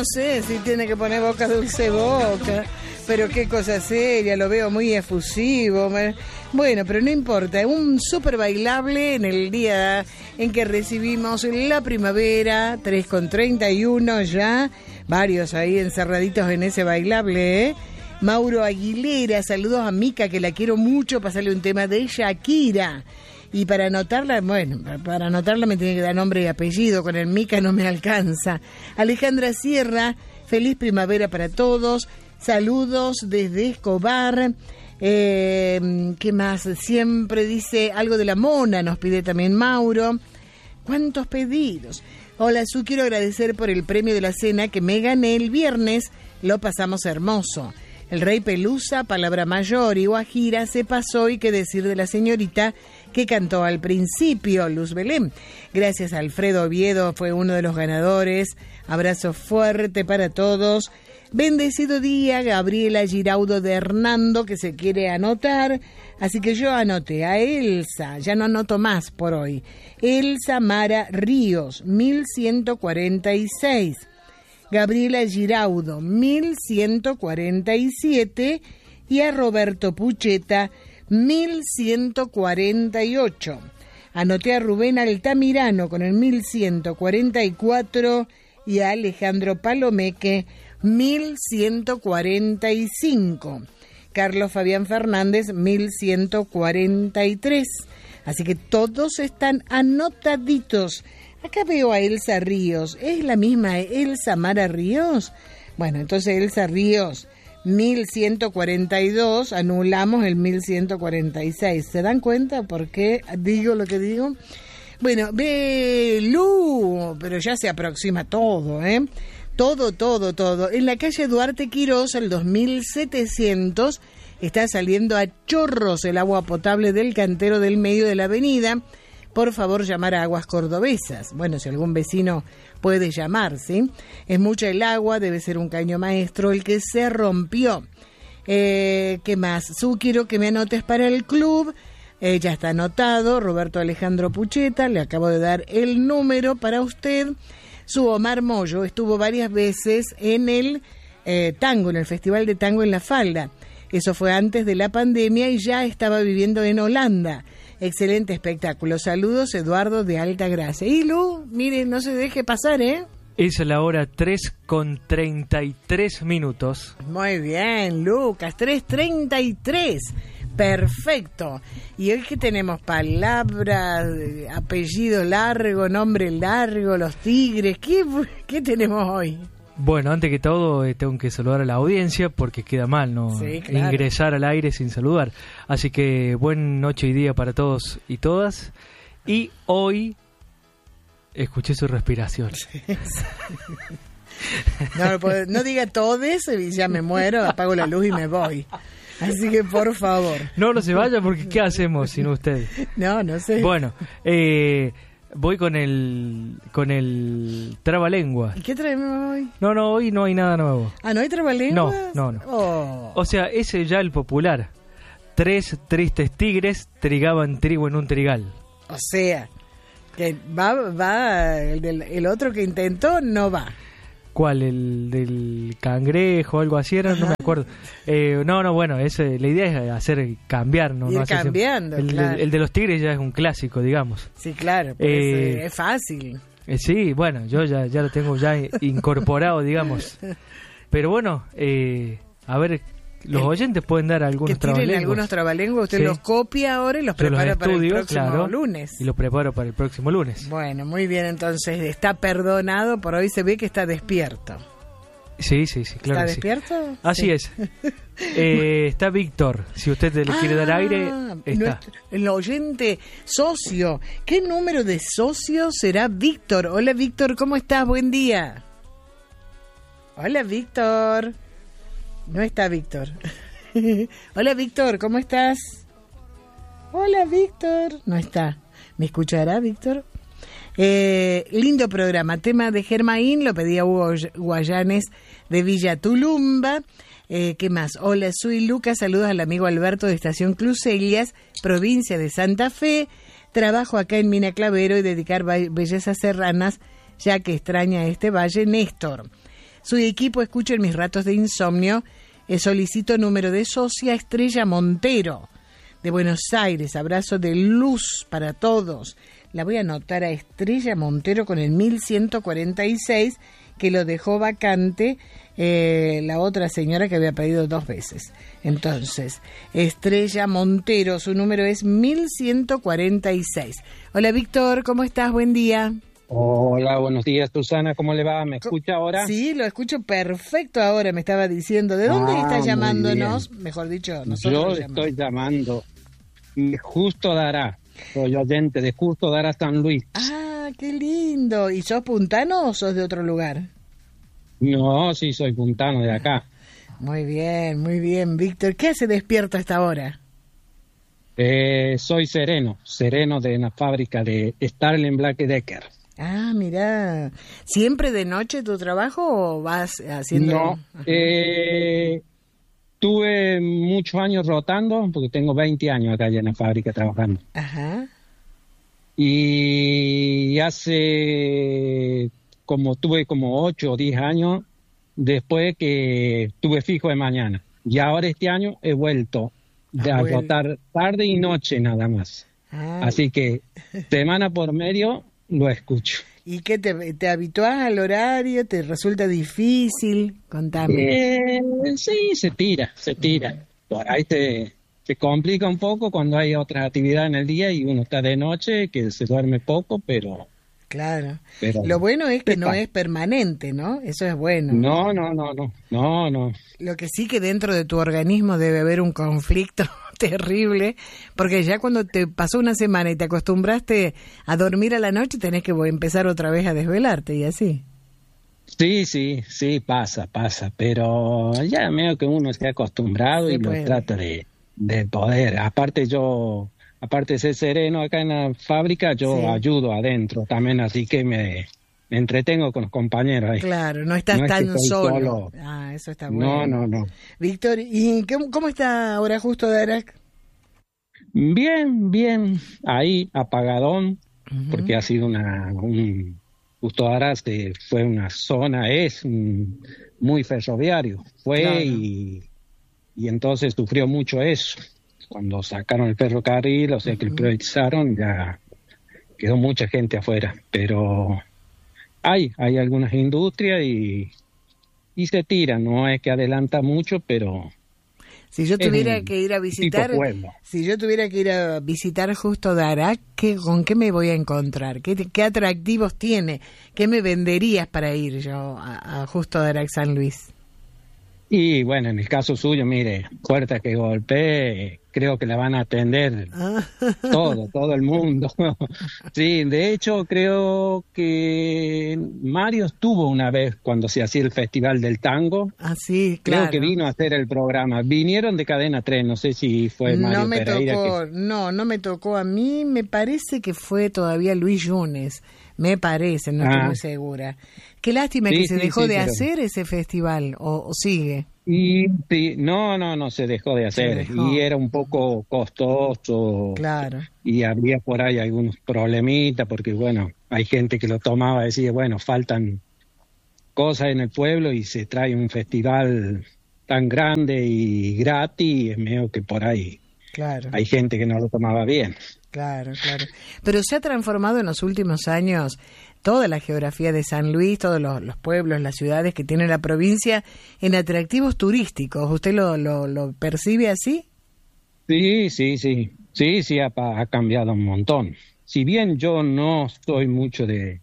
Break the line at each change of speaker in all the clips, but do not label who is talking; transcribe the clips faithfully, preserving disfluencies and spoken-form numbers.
sé si tiene que poner boca dulce boca, pero qué cosa seria, lo veo muy efusivo. Bueno, pero no importa, un súper bailable en el día en que recibimos la primavera, tres con treinta y uno ya, varios ahí encerraditos en ese bailable, ¿eh? Mauro Aguilera, saludos a Mica, que la quiero mucho, pasarle un tema de Shakira. Y para anotarla, bueno, para anotarla me tiene que dar nombre y apellido, con el Mica no me alcanza. Alejandra Sierra, feliz primavera para todos, saludos desde Escobar. Eh, ¿Qué más? Siempre dice algo de la mona, nos pide también Mauro. ¿Cuántos pedidos? Hola, Su, quiero agradecer por el premio de la cena que me gané el viernes, lo pasamos hermoso. El Rey Pelusa, Palabra Mayor y Guajira se pasó, y qué decir de la señorita que cantó al principio, Luz Belén. Gracias a Alfredo Oviedo, fue uno de los ganadores. Abrazo fuerte para todos. Bendecido día, Gabriela Giraudo de Hernando, que se quiere anotar. Así que yo anoté a Elsa, ya no anoto más por hoy. Elsa Mara Ríos, mil ciento cuarenta y seis. Gabriela Giraudo, mil ciento cuarenta y siete, y a Roberto Pucheta, mil ciento cuarenta y ocho. Anoté a Rubén Altamirano con el mil ciento cuarenta y cuatro y a Alejandro Palomeque, mil ciento cuarenta y cinco. Carlos Fabián Fernández, mil ciento cuarenta y tres. Así que todos están anotaditos. Acá veo a Elsa Ríos. ¿Es la misma Elsa Mara Ríos? Bueno, entonces Elsa Ríos, mil ciento cuarenta y dos, anulamos el mil ciento cuarenta y seis. ¿Se dan cuenta por qué digo lo que digo? Bueno, ve Lu, pero ya se aproxima todo, ¿eh? Todo, todo, todo. En la calle Duarte Quirós, el dos mil setecientos, está saliendo a chorros el agua potable del cantero del medio de la avenida. Por favor, llamar a Aguas Cordobesas. Bueno, si algún vecino puede llamar, ¿sí? Es mucha el agua, debe ser un caño maestro el que se rompió. Eh, ¿Qué más? Su, quiero que me anotes para el club. Eh, ya está anotado. Roberto Alejandro Pucheta, le acabo de dar el número para usted. Su, Omar Moyo estuvo varias veces en el eh, tango, en el Festival de Tango en La Falda. Eso fue antes de la pandemia y ya estaba viviendo en Holanda. Excelente espectáculo. Saludos, Eduardo de Altagracia. Y Lu, mire, no se deje pasar, ¿eh?
Es la hora tres con treinta y tres minutos.
Muy bien, Lucas, tres treinta y tres. Perfecto. Y hoy que tenemos palabras, apellido largo, nombre largo, los tigres. ¿Qué, qué tenemos hoy?
Bueno, antes que todo eh, tengo que saludar a la audiencia porque queda mal no
sí, claro.
ingresar al aire sin saludar. Así que buen noche y día para todos y todas. Y hoy escuché su respiración.
Sí, sí. No, pues, no diga todes y ya me muero, apago la luz y me voy. Así que por favor.
No, no se vaya porque ¿qué hacemos sin usted?
No, no sé.
Bueno, eh... voy con el con el trabalengua.
¿Y qué traemos hoy?
No, no, hoy no hay nada nuevo.
¿Ah, no hay trabalengua?
No, no, no.
Oh.
O sea, ese ya el popular. Tres tristes tigres trigaban trigo en un trigal.
O sea, que va, va, el, del, el otro que intentó no va.
¿Cuál? ¿El del cangrejo o algo así era? No me acuerdo. Eh, no, no, bueno, ese, la idea es hacer cambiar. ¿no?
Ir
no
cambiando,
el,
claro.
el, el de los tigres ya es un clásico, digamos.
Sí, claro,
eh,
es, es fácil.
Eh, sí, bueno, yo ya, ya lo tengo ya incorporado, digamos. Pero bueno, eh, a ver, los oyentes pueden dar algunos trabalenguas. Que tienen
algunos trabalenguas, usted sí. Los copia ahora y los
yo
prepara
los
para
estudio,
el próximo
claro,
lunes.
Y los preparo para el próximo lunes.
Bueno, muy bien, entonces está perdonado, por hoy se ve que está despierto.
Sí, sí, sí, claro.
¿Está
que
despierto?
Sí. Así
sí.
es. Eh, está Víctor, si usted le quiere
ah,
dar aire, está.
Nuestro, el oyente socio. ¿Qué número de socio será Víctor? Hola Víctor, ¿cómo estás? Buen día. Hola Víctor. No está Víctor. Hola Víctor, ¿cómo estás? Hola Víctor. No está. ¿Me escuchará Víctor? Eh, lindo programa, tema de Germain, lo pedía Hugo Guayanes de Villa Tulumba. Eh, ¿Qué más? Hola, soy Lucas, saludos al amigo Alberto de Estación Clusellas, provincia de Santa Fe. Trabajo acá en Mina Clavero y dedicar bellezas serranas, ya que extraña este valle Néstor. Su equipo escucha en mis ratos de insomnio. Eh, solicito número de socia Estrella Montero, de Buenos Aires. Abrazo de luz para todos. La voy a anotar a Estrella Montero con el mil ciento cuarenta y seis, que lo dejó vacante eh, la otra señora que había pedido dos veces. Entonces, Estrella Montero, su número es mil ciento cuarenta y seis. Hola, Víctor, ¿cómo estás? Buen día.
Hola, buenos días, Susana, ¿cómo le va? ¿Me escucha ahora?
Sí, lo escucho perfecto ahora, me estaba diciendo. ¿De dónde
ah,
estás llamándonos? Mejor dicho, nosotros
Yo estoy llamando de Justo Dará, soy oyente de Justo Dará San Luis.
Ah, qué lindo. ¿Y sos puntano o sos de otro lugar?
No, sí, soy puntano de acá.
Muy bien, muy bien, Víctor. ¿Qué hace despierto a esta hora?
Eh, soy sereno, sereno de una fábrica de Starling Black Decker.
Ah, mira, ¿siempre de noche tu trabajo o vas haciendo...?
No, eh, tuve muchos años rotando, porque tengo veinte años acá en la fábrica trabajando.
Ajá.
Y hace, como tuve como ocho o diez años, después que tuve fijo de mañana. Y ahora este año he vuelto de
Ah,
a
bueno.
rotar tarde y noche nada más.
Ah,
Así que semana por medio lo escucho.
¿y qué te, te habituás al horario? ¿Te resulta difícil? Contame.
Eh, sí, se tira, se tira. Por ahí te, se complica un poco cuando hay otra actividad en el día y uno está de noche, que se duerme poco, pero...
Claro.
pero
Lo bueno es que
sepa.
no es permanente, ¿no? Eso es bueno.
No, no, no, no, no, no.
Lo que sí que dentro de tu organismo debe haber un conflicto terrible, porque ya cuando te pasó una semana y te acostumbraste a dormir a la noche, tenés que empezar otra vez a desvelarte y así.
Sí, sí, sí, pasa, pasa, pero ya medio que uno está acostumbrado
Se
y
puede.
lo trata de, de poder. Aparte yo, aparte de ser sereno acá en la fábrica, yo
Sí.
ayudo adentro también, así que me, me entretengo con los compañeros ahí.
Claro, no estás
No es que
tan
estoy
solo.
solo.
Ah, eso está
No,
bueno.
no, no.
Víctor, ¿y cómo, cómo está ahora Justo Darac?
Bien, bien, ahí apagadón,
Ujú.
porque ha sido una, un, Justo Aras de, fue una zona, es un, muy ferroviario, fue
Claro.
y, y entonces sufrió mucho eso. Cuando sacaron el ferrocarril, o sea que
Ujú.
lo privatizaron, ya quedó mucha gente afuera, pero hay, hay algunas industrias y, y se tiran, no es que adelanta mucho, pero...
Si yo
Es
tuviera
un
que ir a visitar,
tipo pueblo.
si yo tuviera que ir a visitar Justo Darac, ¿qué, ¿con qué me voy a encontrar? ¿Qué, qué atractivos tiene? ¿Qué me venderías para ir yo a, a Justo Darac San Luis?
Y bueno, en el caso suyo, mire, puerta que golpee, creo que la van a atender todo, todo el mundo. Sí, de hecho creo que Mario estuvo una vez cuando se hacía el Festival del Tango.
Ah, sí,
Creo
claro.
que vino a hacer el programa. Vinieron de Cadena tres, no sé si fue Mario
No me
Pereira.
tocó,
que-
no, no me tocó a mí, me parece que fue todavía Luis Yunes, me parece, no estoy
Ah.
muy segura. Qué lástima
Sí,
que se
sí,
dejó
sí,
de
pero-
hacer ese festival, o, o sigue.
Y sí, no, no, no se dejó de hacer.
dejó.
Y era un poco costoso.
Claro,
Y había por ahí algunos problemitas, porque bueno, hay gente que lo tomaba y decía, bueno, faltan cosas en el pueblo y se trae un festival tan grande y gratis, y es medio que por ahí
claro.
hay gente que no lo tomaba bien.
Claro, claro. Pero se ha transformado en los últimos años toda la geografía de San Luis, todos los, los pueblos, las ciudades que tiene la provincia en atractivos turísticos. ¿Usted lo, lo, lo percibe así?
Sí, sí, sí, sí, sí, ha, pa- ha cambiado un montón. Si bien yo no soy mucho de,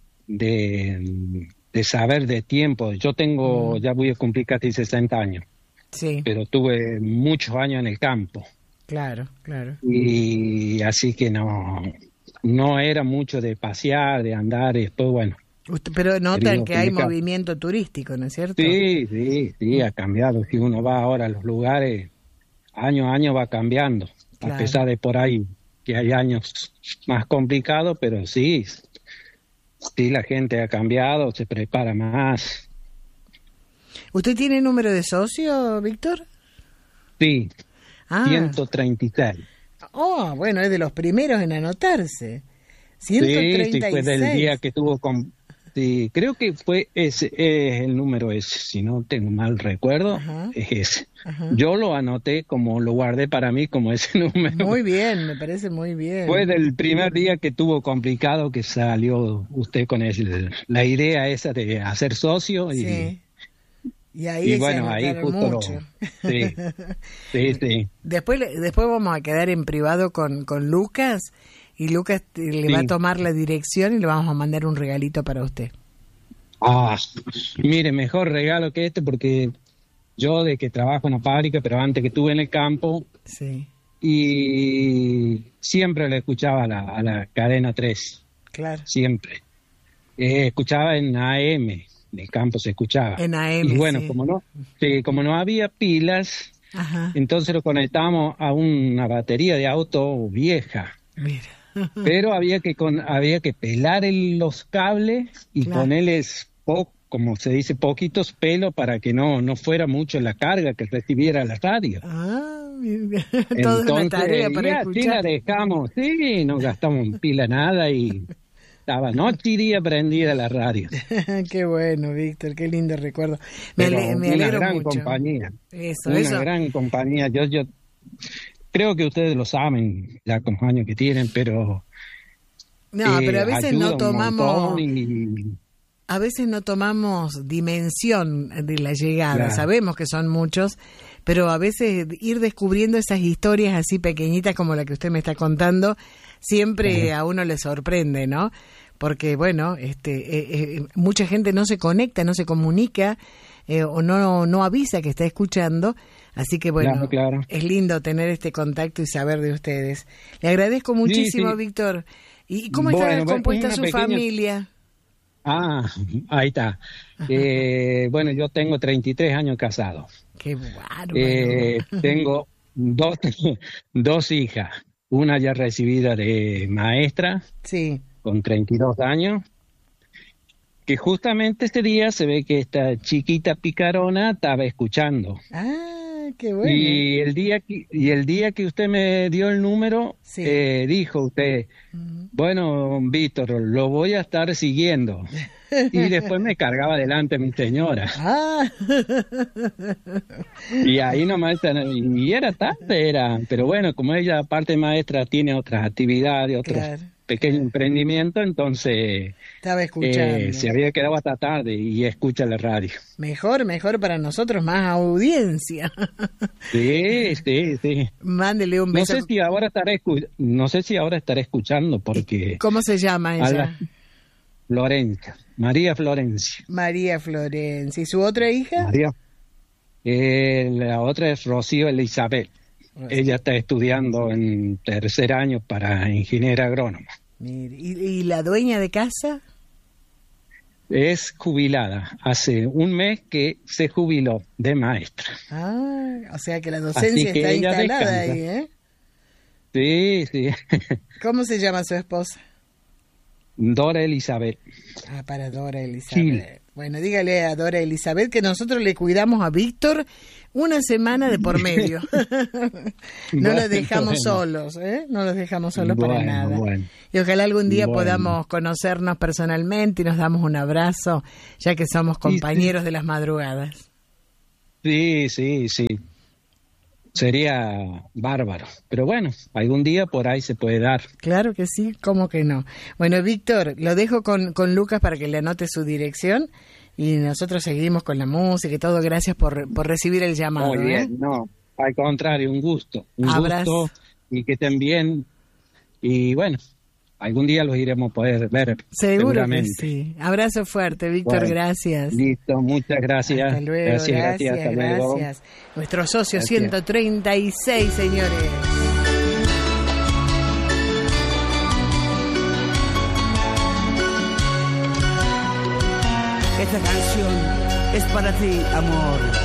de, de saber de tiempo, yo tengo, ya voy a cumplir casi sesenta años,
Sí,
pero tuve muchos años en el campo.
claro, claro.
Y así que no, no era mucho de pasear, de andar, y después, bueno.
Usted, pero notan
Querido
que hay
comunicar.
movimiento turístico, ¿no es cierto?
Sí, sí, sí, ha cambiado. Si uno va ahora a los lugares, año a año va cambiando,
Claro.
a pesar de por ahí que hay años más complicados, pero sí, sí, la gente ha cambiado, se prepara más.
¿Usted tiene número de socio, Víctor?
Sí,
Ah,
ciento treinta y seis.
oh, bueno, es de los primeros en anotarse.
Sí,
ciento treinta y seis.
sí, fue del día que estuvo con, Sí, creo que fue ese, es el número ese, si no tengo mal recuerdo,
Ajá.
es ese.
Ajá.
Yo lo anoté como, lo guardé para mí como ese número.
Muy bien, me parece muy bien.
Fue del primer día que tuvo complicado que salió usted con el, la idea esa de hacer socio y,
Sí. Y ahí
y bueno,
se
ahí
anotaron
justo
mucho.
lo... Sí, sí, sí.
Después, le- después vamos a quedar en privado con, con Lucas y Lucas te- le
Sí.
va a tomar la dirección y le vamos a mandar un regalito para usted.
Ah, mire, mejor regalo que este porque yo de que trabajo en la fábrica, pero antes que estuve en el campo
Sí,
y siempre le escuchaba a la, a la cadena tres,
claro.
siempre. Eh, escuchaba en A M, en el campo se escuchaba.
En A M,
y bueno,
sí.
como no, sí, como no había pilas,
Ajá,
entonces lo conectamos a una batería de auto vieja.
mira.
Pero había que con, había que pelar el- los cables y
Claro.
ponerles po- como se dice, poquitos pelos para que no, no fuera mucho la carga que recibiera la radio.
Ah, mira. Toda una
Entonces,
tarea para
y así la
escuchar.
dejamos, sí, no gastamos pila nada y estaba noche y día prendida la radio.
Qué bueno, Víctor, qué lindo recuerdo. Me,
Pero
ale- me
una
alegro
gran
mucho.
compañía,
Eso,
una
eso.
gran compañía. Yo, yo creo que ustedes lo saben ya con los años que tienen, pero
No,
eh,
pero a veces
ayuda
no
un
tomamos,
montón y-
a veces no tomamos dimensión de la llegada.
Claro.
Sabemos que son muchos, pero a veces ir descubriendo esas historias así pequeñitas como la que usted me está contando, siempre a uno le sorprende, ¿no? Porque, bueno, este, eh, eh, mucha gente no se conecta, no se comunica eh, o no, no avisa que está escuchando. Así que, bueno,
Claro, claro.
es lindo tener este contacto y saber de ustedes. Le agradezco muchísimo,
sí.
Víctor. ¿Y cómo está
Bueno, bueno,
compuesta
una
su
pequeña-
familia?
Ah, ahí está. Eh, bueno, yo tengo treinta y tres años casado.
Qué bárbaro.
Eh, tengo dos, dos hijas. Una ya recibida de maestra,
Sí.
con treinta y dos años. Que justamente este día se ve que esta chiquita picarona estaba escuchando.
Ah, qué bueno.
Y el día que, y el día que usted me dio el número,
Sí.
eh, dijo usted,
Ujú.
bueno, Víctor, lo voy a estar siguiendo. Y después me cargaba delante mi señora.
Ah.
Y ahí nomás, y era tarde, era. Pero bueno, como ella, aparte de maestra, tiene otras actividades, otros
Claro,
pequeños emprendimientos, entonces
Estaba escuchando.
eh, se había quedado hasta tarde y escucha la radio.
Mejor, mejor para nosotros, más audiencia.
Sí, sí, sí.
Mándele un
No
beso.
sé si ahora estaré escu- no sé si ahora estaré escuchando porque
¿Cómo se llama
a
ella?
la- Florencia, María Florencia.
María Florencia. ¿Y su otra hija?
María. Eh, la otra es Rocío Elizabeth. Ella está estudiando en tercer año para ingeniera agrónoma.
Mire, ¿Y, y la dueña de casa?
Es jubilada. Hace un mes que se jubiló de maestra.
Ah, o sea que la docencia
Así que
está
ella
instalada
descansa.
ahí, ¿eh?
Sí, sí.
¿Cómo se llama su esposa?
Dora Elizabeth.
Ah, para Dora Elizabeth.
Chile.
Bueno, dígale a Dora Elizabeth que nosotros le cuidamos a Víctor una semana de por medio. No
Bueno,
los dejamos
bueno.
solos, ¿eh? No los dejamos solos para
Bueno,
nada.
bueno.
Y ojalá algún día
Bueno.
podamos conocernos personalmente y nos damos un abrazo, ya que somos compañeros de las madrugadas.
Sí, sí, sí. Sería bárbaro. Pero bueno, algún día por ahí se puede dar.
Claro que sí, ¿cómo que no? Bueno, Víctor, lo dejo con, con Lucas para que le anote su dirección y nosotros seguimos con la música y todo. Gracias por, por recibir el llamado.
Muy
¿eh?
bien, no, al contrario, un gusto, un
Abrazo.
gusto y que estén bien. Y bueno, algún día los iremos a poder ver.
Seguro que
seguramente.
sí. Abrazo fuerte, Víctor,
Bueno,
gracias.
Listo, muchas gracias.
Hasta luego,
gracias,
gracias,
gracias, hasta luego.
gracias. Nuestro socio
Gracias.
ciento treinta y seis, señores.
Esta canción es para ti, amor.